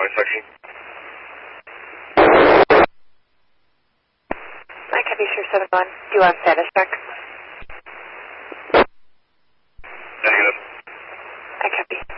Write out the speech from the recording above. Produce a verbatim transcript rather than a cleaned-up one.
my section. I copy sure seven one. Do you want status check? Negative. I copy.